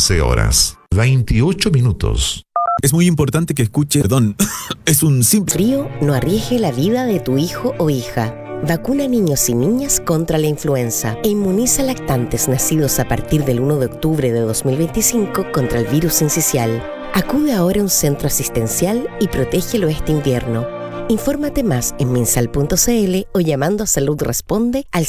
12 horas, 28 minutos. Es muy importante que escuche, es un simple... Frío no arriesgue la vida de tu hijo o hija. Vacuna a niños y niñas contra la influenza e inmuniza lactantes nacidos a partir del 1 de octubre de 2025 contra el virus sincicial. Acude ahora a un centro asistencial y protégelo este invierno. Infórmate más en minsal.cl o llamando a Salud Responde al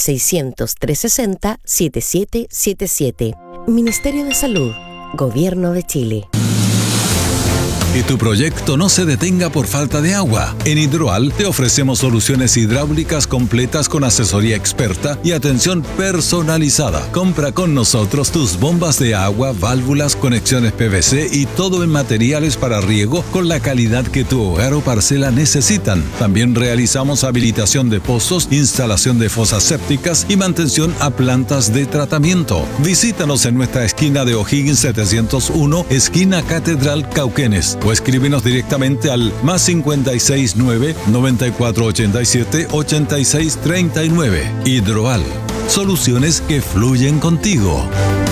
600-360-7777. Ministerio de Salud, Gobierno de Chile. Que tu proyecto no se detenga por falta de agua. En Hidroal te ofrecemos soluciones hidráulicas completas con asesoría experta y atención personalizada. Compra con nosotros tus bombas de agua, válvulas, conexiones PVC y todo en materiales para riego con la calidad que tu hogar o parcela necesitan. También realizamos habilitación de pozos, instalación de fosas sépticas y mantención a plantas de tratamiento. Visítanos en nuestra esquina de O'Higgins 701, esquina Catedral Cauquenes, o escríbenos directamente al +569 9487 8639. Hidroal, soluciones que fluyen contigo.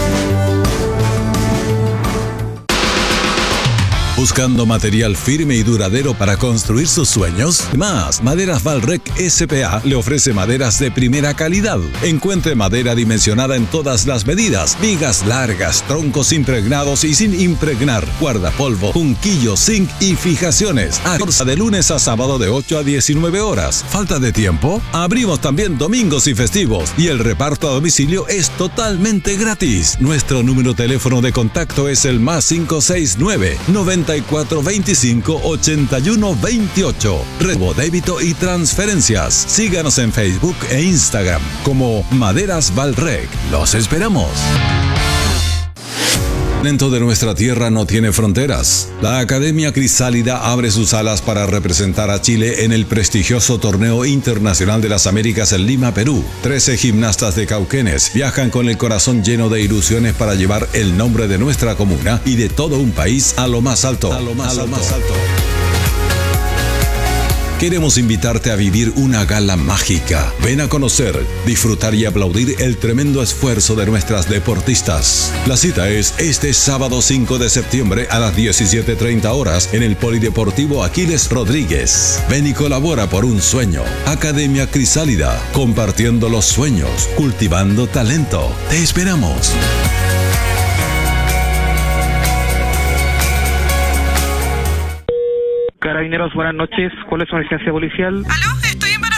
¿Buscando material firme y duradero para construir sus sueños? Más, Maderas Valrec S.p.A. le ofrece maderas de primera calidad. Encuentre madera dimensionada en todas las medidas, vigas largas, troncos impregnados y sin impregnar, guardapolvo, junquillo, zinc y fijaciones. De lunes a sábado de 8 a 19 horas. ¿Falta de tiempo? Abrimos también domingos y festivos y el reparto a domicilio es totalmente gratis. Nuestro número de teléfono de contacto es el +569 9425 8128. Recibo, débito y transferencias. Síganos en Facebook e Instagram como Maderas Valrec. Los esperamos. El talento de nuestra tierra no tiene fronteras. La Academia Crisálida abre sus alas para representar a Chile en el prestigioso Torneo Internacional de las Américas en Lima, Perú. 13 gimnastas de Cauquenes viajan con el corazón lleno de ilusiones para llevar el nombre de nuestra comuna y de todo un país a lo más alto. Queremos invitarte a vivir una gala mágica. Ven a conocer, disfrutar y aplaudir el tremendo esfuerzo de nuestras deportistas. La cita es este sábado 5 de septiembre a las 17:30 horas en el Polideportivo Aquiles Rodríguez. Ven y colabora por un sueño. Academia Crisálida, compartiendo los sueños, cultivando talento. Te esperamos. Carabineros, buenas noches. ¿Cuál es su emergencia policial? ¿Aló? Estoy en